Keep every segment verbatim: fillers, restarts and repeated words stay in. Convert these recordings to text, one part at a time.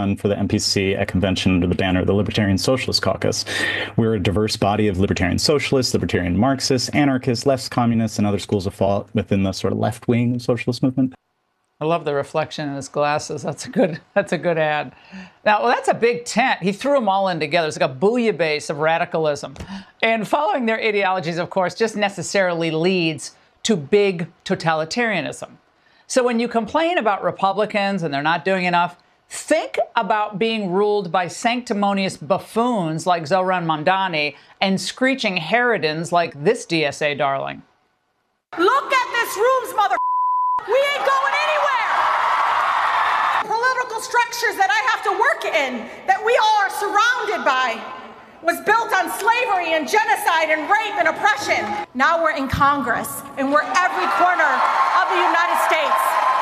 run for the M P C at convention under the banner of the Libertarian Socialist Caucus. We're a diverse body of libertarian socialists, libertarian Marxists, anarchists, left communists, and other schools of thought within the sort of left wing of the socialist movement. I love the reflection in his glasses. That's a good, that's a good ad. Now, well, that's a big tent. He threw them all in together. It's like a bouillabaisse of radicalism. And following their ideologies, of course, just necessarily leads to big totalitarianism. So when you complain about Republicans and they're not doing enough, think about being ruled by sanctimonious buffoons like Zohran Mamdani and screeching harridans like this D S A darling. Look at this room's mother. We ain't going anywhere. Political structures that I have to work in, that we all are surrounded by, was built on slavery and genocide and rape and oppression. Now we're in Congress and we're every corner of the United States.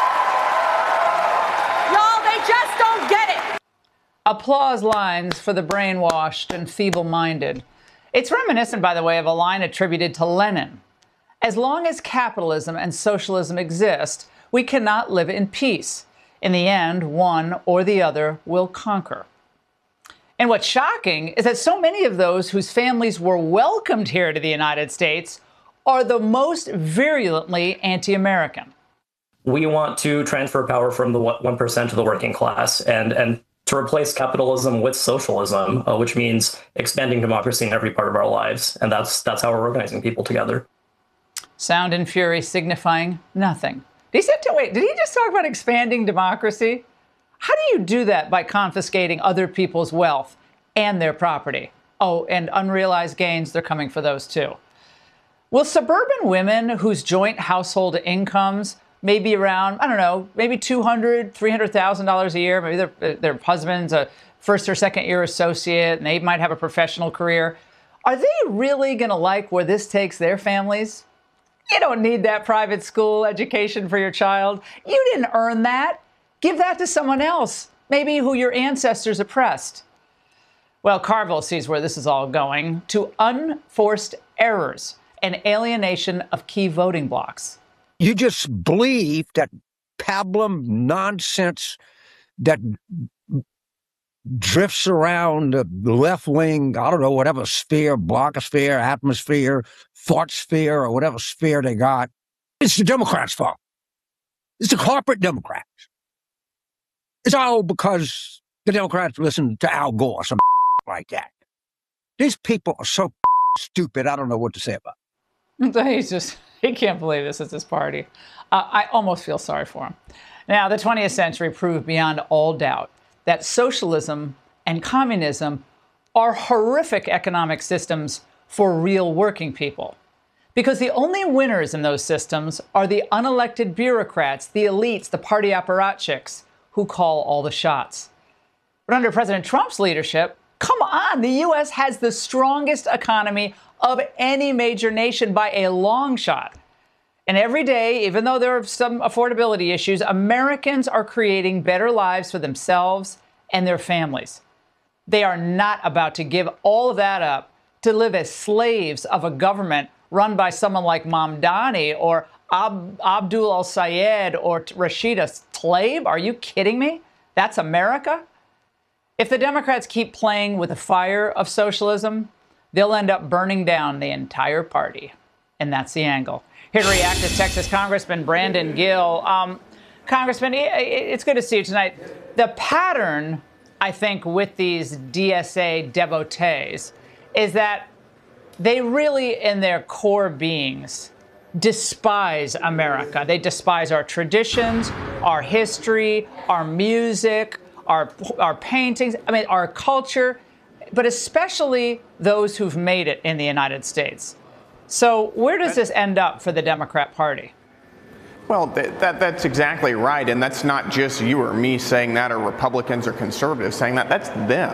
Y'all, they just don't get it. Applause lines for the brainwashed and feeble-minded. It's reminiscent, by the way, of a line attributed to Lenin. As long as capitalism and socialism exist, we cannot live in peace. In the end, one or the other will conquer. And what's shocking is that so many of those whose families were welcomed here to the United States are the most virulently anti-American. We want to transfer power from the one percent to the working class and, and to replace capitalism with socialism, uh, which means expanding democracy in every part of our lives. And that's, that's how we're organizing people together. Sound and fury signifying nothing. Did he, say, wait, did he just talk about expanding democracy? How do you do that by confiscating other people's wealth and their property? Oh, and unrealized gains, they're coming for those too. Will suburban women whose joint household incomes may be around, I don't know, maybe two hundred thousand dollars, three hundred thousand dollars a year, maybe their, their husband's a first or second year associate and they might have a professional career, are they really going to like where this takes their families? You don't need that private school education for your child. You didn't earn that. Give that to someone else, maybe who your ancestors oppressed. Well, Carville sees where this is all going, to unforced errors and alienation of key voting blocks. You just believe that pablum nonsense that drifts around the left wing, I don't know, whatever sphere, blogosphere, atmosphere, thought sphere, or whatever sphere they got. It's the Democrats' fault. It's the corporate Democrats. It's all because the Democrats listen to Al Gore or some like that. These people are so stupid, I don't know what to say about it. He's just, he can't believe this is his party. Uh, I almost feel sorry for him. Now, the twentieth century proved beyond all doubt that socialism and communism are horrific economic systems for real working people. Because the only winners in those systems are the unelected bureaucrats, the elites, the party apparatchiks who call all the shots. But under President Trump's leadership, come on, the U S has the strongest economy of any major nation by a long shot. And every day, even though there are some affordability issues, Americans are creating better lives for themselves and their families. They are not about to give all of that up to live as slaves of a government run by someone like Mamdani or Ab- Abdul al-Sayed or Rashida Tlaib. Are you kidding me? That's America? If the Democrats keep playing with the fire of socialism, they'll end up burning down the entire party. And that's the angle. Here to react is Texas Congressman Brandon Gill. Um, Congressman, it's good to see you tonight. The pattern, I think, with these D S A devotees is that they really, in their core beings, despise America. They despise our traditions, our history, our music, our, our paintings, I mean, our culture, but especially those who've made it in the United States. So where does this end up for the Democrat Party? Well, that, that, that's exactly right. And that's not just you or me saying that or Republicans or conservatives saying that. That's them.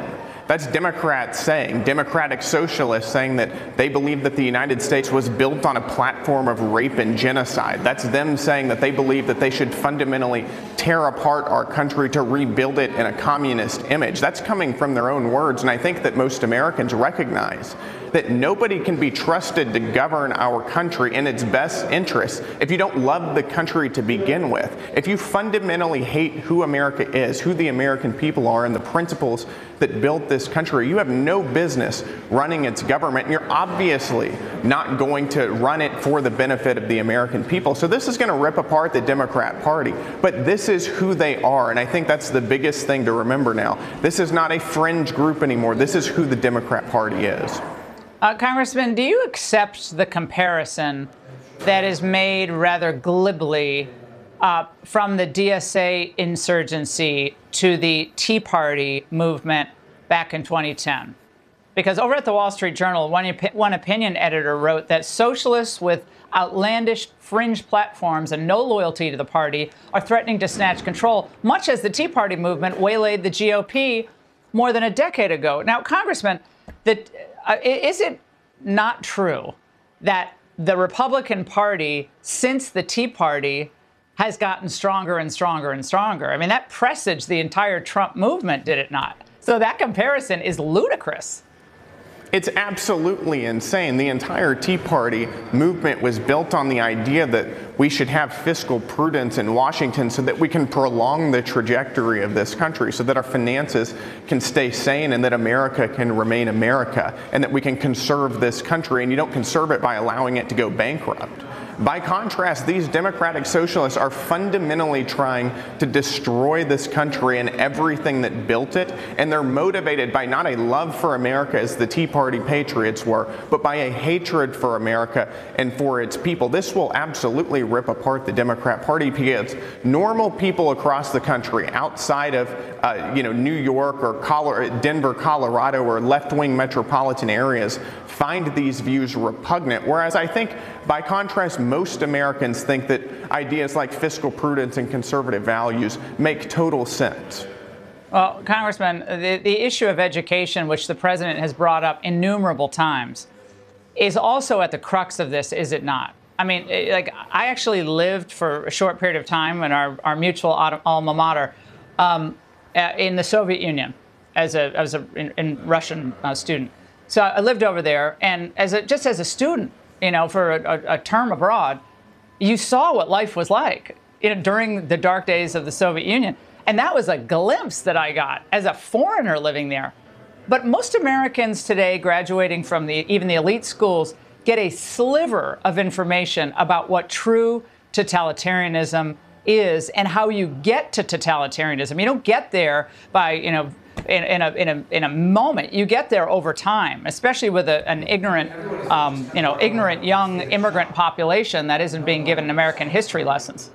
That's Democrats saying, Democratic socialists saying that they believe that the United States was built on a platform of rape and genocide. That's them saying that they believe that they should fundamentally tear apart our country to rebuild it in a communist image. That's coming from their own words, and I think that most Americans recognize that nobody can be trusted to govern our country in its best interests if you don't love the country to begin with. If you fundamentally hate who America is, who the American people are, and the principles that built this country, you have no business running its government, and you're obviously not going to run it for the benefit of the American people. So this is going to rip apart the Democrat Party, but this is who they are, and I think that's the biggest thing to remember now. This is not a fringe group anymore. This is who the Democrat Party is. Uh, Congressman, do you accept the comparison that is made rather glibly uh, from the D S A insurgency to the Tea Party movement back in twenty ten? Because over at the Wall Street Journal, one, one opinion editor wrote that socialists with outlandish fringe platforms and no loyalty to the party are threatening to snatch control, much as the Tea Party movement waylaid the G O P more than a decade ago. Now, Congressman, that Uh, is it not true that the Republican Party, since the Tea Party, has gotten stronger and stronger and stronger? I mean, that presaged the entire Trump movement, did it not? So that comparison is ludicrous. It's absolutely insane. The entire Tea Party movement was built on the idea that we should have fiscal prudence in Washington so that we can prolong the trajectory of this country, so that our finances can stay sane and that America can remain America, and that we can conserve this country. And you don't conserve it by allowing it to go bankrupt. By contrast, these Democratic socialists are fundamentally trying to destroy this country and everything that built it, and they're motivated by not a love for America as the Tea Party patriots were, but by a hatred for America and for its people. This will absolutely rip apart the Democrat Party because normal people across the country, outside of uh, you know, New York or Colorado, Denver, Colorado, or left-wing metropolitan areas, find these views repugnant, whereas I think, by contrast, most Americans think that ideas like fiscal prudence and conservative values make total sense. Well, Congressman, the, the issue of education, which the president has brought up innumerable times, is also at the crux of this, is it not? I mean, like, I actually lived for a short period of time in our, our mutual alma mater um, in the Soviet Union as a, as a in, in Russian uh, student. So I lived over there, and as a, just as a student, you know, for a, a, a term abroad, you saw what life was like, you know, during the dark days of the Soviet Union. And that was a glimpse that I got as a foreigner living there. But most Americans today graduating from the, even the elite schools get a sliver of information about what true totalitarianism is and how you get to totalitarianism. You don't get there by, you know, in, in, a, in, a, in a moment. You get there over time, especially with a, an ignorant, um, you know, ignorant young immigrant population that isn't being given American history lessons.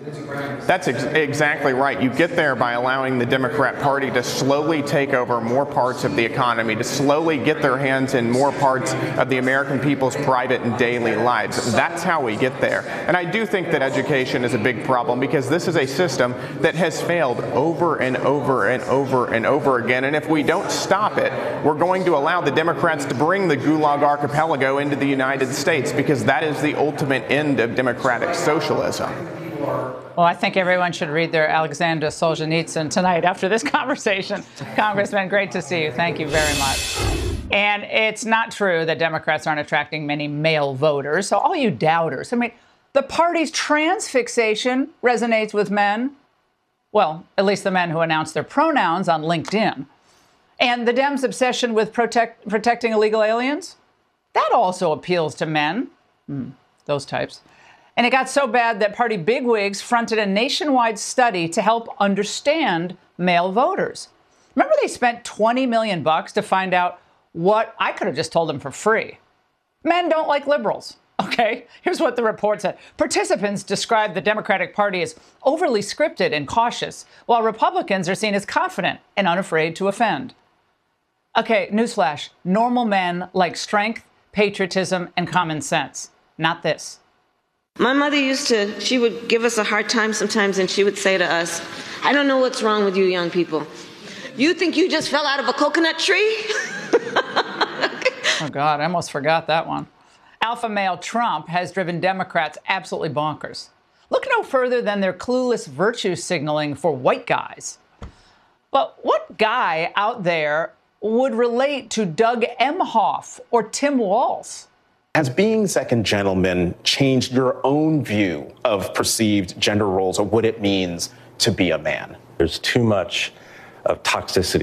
That's ex exactly right. You get there by allowing the Democrat Party to slowly take over more parts of the economy, to slowly get their hands in more parts of the American people's private and daily lives. That's how we get there. And I do think that education is a big problem because this is a system that has failed over and over and over and over again. And if we don't stop it, we're going to allow the Democrats to bring the Gulag Archipelago into the United States because that is the ultimate end of democratic socialism. Well, I think everyone should read their Alexander Solzhenitsyn tonight after this conversation. Congressman, great to see you. Thank you very much. And it's not true that Democrats aren't attracting many male voters. So all you doubters, I mean, the party's trans fixation resonates with men. Well, at least the men who announce their pronouns on LinkedIn. And the Dems' obsession with protect, protecting illegal aliens, that also appeals to men. Mm, those types. And it got so bad that party bigwigs fronted a nationwide study to help understand male voters. Remember they spent twenty million bucks to find out what I could have just told them for free. Men don't like liberals. Okay, here's what the report said. Participants described the Democratic Party as overly scripted and cautious, while Republicans are seen as confident and unafraid to offend. Okay, newsflash. Normal men like strength, patriotism, and common sense. Not this. My mother used to, she would give us a hard time sometimes, and she would say to us, I don't know what's wrong with you young people. You think you just fell out of a coconut tree? Oh, God, I almost forgot that one. Alpha male Trump has driven Democrats absolutely bonkers. Look no further than their clueless virtue signaling for white guys. But what guy out there would relate to Doug Emhoff or Tim Walz? Has being second gentleman changed your own view of perceived gender roles or what it means to be a man? There's too much of toxicity